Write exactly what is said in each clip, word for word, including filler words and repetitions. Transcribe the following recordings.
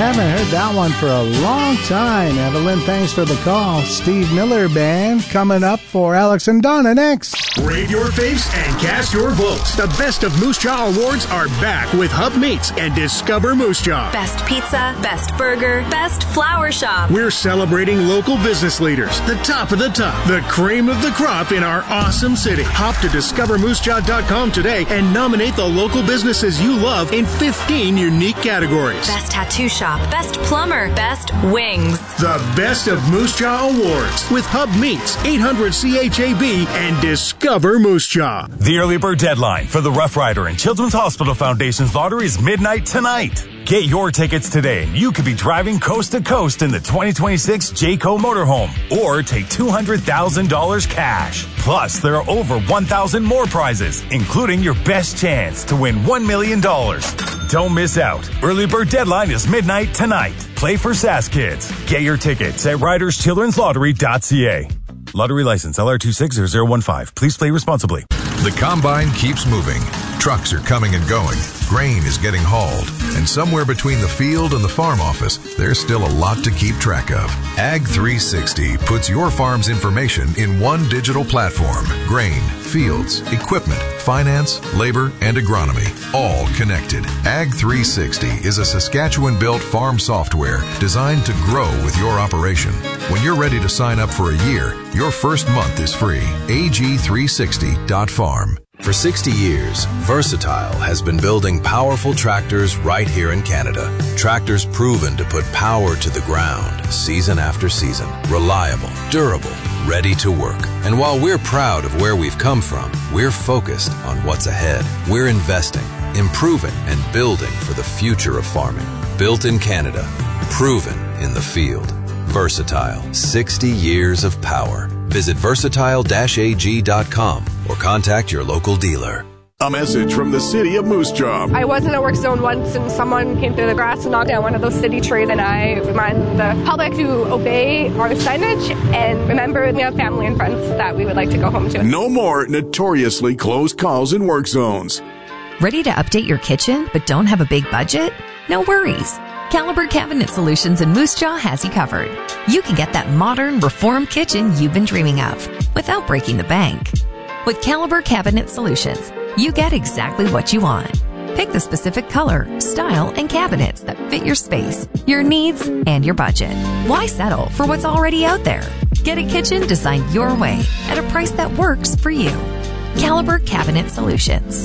Haven't heard that one for a long time. Evelyn, thanks for the call. Steve Miller Band coming up for Alex and Donna next. Rate your faves and cast your votes. The Best of Moose Jaw Awards are back with Hub Meats and Discover Moose Jaw. Best pizza, best burger, best flower shop. We're celebrating local business leaders, the top of the top, the cream of the crop in our awesome city. Hop to discover moose jaw dot com today and nominate the local businesses you love in fifteen unique categories. Best tattoo shop, best plumber, best wings. The Best of Moose Jaw Awards with Hub Meats, eight hundred C H A B, and Discover Moose Jaw. The early bird deadline for the Rough Rider and Children's Hospital Foundation's lottery is midnight tonight. Get your tickets today and you could be driving coast to coast in the twenty twenty-six Jayco motorhome or take two hundred thousand dollars cash. Plus, there are over one thousand more prizes, including your best chance to win one million dollars. Don't miss out. Early bird deadline is midnight tonight. Play for S A S Kids. Get your tickets at riders children's lottery dot c a. Lottery license L R two six zero zero one five. Please play responsibly. The combine keeps moving. Trucks are coming and going. Grain is getting hauled. And somewhere between the field and the farm office, there's still a lot to keep track of. Ag three sixty puts your farm's information in one digital platform. Grain, fields, equipment, finance, labor, and agronomy, all connected. Ag three sixty is a Saskatchewan-built farm software designed to grow with your operation. When you're ready to sign up for a year, your first month is free. A G three sixty dot farm. For sixty years, Versatile has been building powerful tractors right here in Canada. Tractors proven to put power to the ground season after season. Reliable, durable, ready to work. And while we're proud of where we've come from, we're focused on what's ahead. We're investing, improving, and building for the future of farming. Built in Canada, proven in the field. Versatile, sixty years of power. Visit versatile dash a g dot com or contact your local dealer. A message from the city of Moose Jaw. I was in a work zone once and someone came through the grass and knocked down one of those city trees, and I remind the public to obey our signage and remember we have family and friends that we would like to go home to. No more notoriously closed calls in work zones. Ready to update your kitchen but don't have a big budget? No worries. Caliber Cabinet Solutions in Moose Jaw has you covered. You can get that modern, reformed kitchen you've been dreaming of without breaking the bank. With Caliber Cabinet Solutions, you get exactly what you want. Pick the specific color, style, and cabinets that fit your space, your needs, and your budget. Why settle for what's already out there? Get a kitchen designed your way at a price that works for you. Caliber Cabinet Solutions.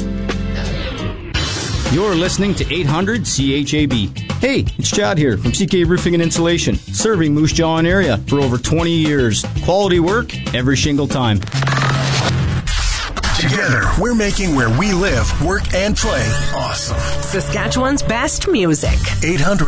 You're listening to eight hundred C H A B. Hey, it's Chad here from C K Roofing and Insulation, serving Moose Jaw and area for over twenty years. Quality work every shingle time. Together, we're making where we live, work, and play awesome. Saskatchewan's best music. eight hundred